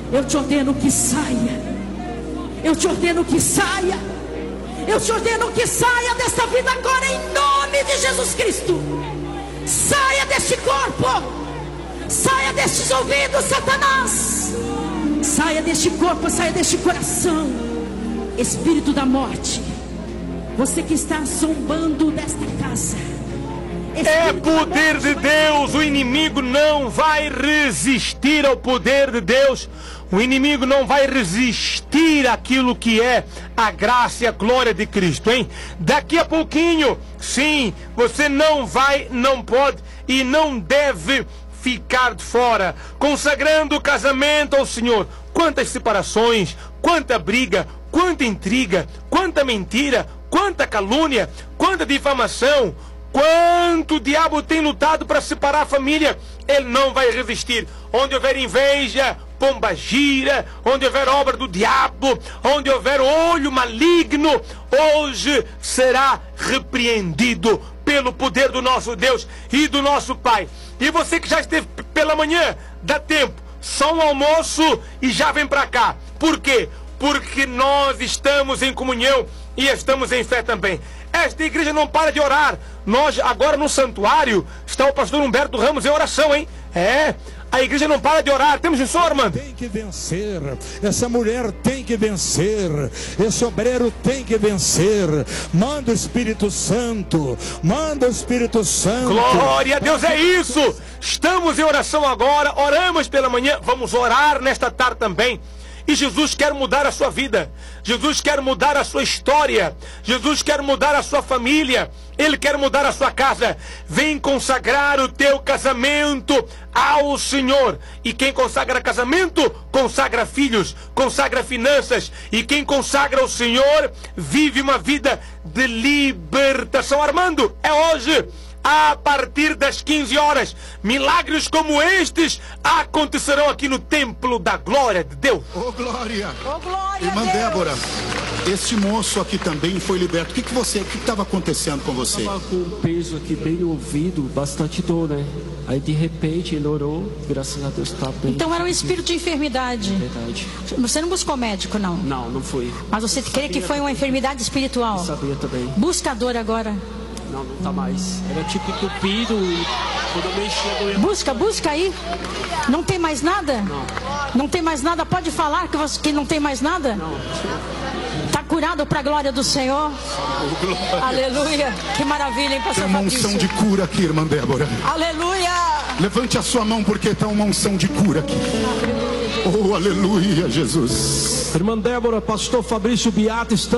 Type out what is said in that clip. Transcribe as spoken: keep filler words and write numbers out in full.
Eu te ordeno que saia. Eu te ordeno que saia. Eu te ordeno que saia desta vida agora, em nome de Jesus Cristo. Saia deste corpo. Saia destes ouvidos, Satanás. Saia deste corpo, saia deste coração. Espírito da morte, você que está zombando desta casa, é poder de Deus. O inimigo não vai resistir ao poder de Deus. O inimigo não vai resistir àquilo que é a graça e a glória de Cristo, hein? Daqui a pouquinho, sim, você não vai, não pode e não deve ficar de fora, consagrando o casamento ao Senhor. Quantas separações, quanta briga, quanta intriga, quanta mentira, quanta calúnia, quanta difamação, quanto o diabo tem lutado para separar a família. Ele não vai resistir. Onde houver inveja, pombagira, onde houver obra do diabo, onde houver olho maligno, hoje será repreendido pelo poder do nosso Deus e do nosso Pai. E você que já esteve pela manhã, dá tempo, só um almoço e já vem para cá. Por quê? Porque nós estamos em comunhão e estamos em fé também. Esta igreja não para de orar. Nós agora no santuário está o pastor Humberto Ramos em oração, hein? É, a igreja não para de orar. Temos isso, Armando? Tem que vencer. Essa mulher tem que vencer. Esse obreiro tem que vencer. Manda o Espírito Santo. Manda o Espírito Santo. Glória a Deus, é isso. Estamos em oração agora. Oramos pela manhã. Vamos orar nesta tarde também. E Jesus quer mudar a sua vida. Jesus quer mudar a sua história. Jesus quer mudar a sua família. Ele quer mudar a sua casa. Vem consagrar o teu casamento ao Senhor. E quem consagra casamento, consagra filhos, consagra finanças. E quem consagra ao Senhor, vive uma vida de libertação. Armando, é hoje. A partir das quinze horas, milagres como estes acontecerão aqui no templo da glória de Deus. Ô, glória! Ô, glória, Irmã Deus. Débora, este moço aqui também foi liberto. O que que você, o que estava acontecendo com você? Estava com um peso aqui bem no ouvido, bastante dor, né? Aí de repente ele orou, graças a Deus está bem. Então era um espírito de enfermidade. Verdade. Você não buscou médico, não? Não, não foi. Mas você crê que foi uma enfermidade espiritual? Eu sabia também. Busca a dor agora. Não, não tá mais. Era tipo entupido e quando eu mexia doía. Busca, busca aí. Não tem mais nada? Não. Não tem mais nada? Pode falar que, você, que não tem mais nada? Não. Está curado para a glória do Senhor? Oh, aleluia. Que maravilha, hein, pastor Tem uma Fabrício? unção de cura aqui, irmã Débora. Aleluia. Levante a sua mão porque está uma unção de cura aqui. Oh, aleluia, Jesus. Irmã Débora, pastor Fabrício Beata, estamos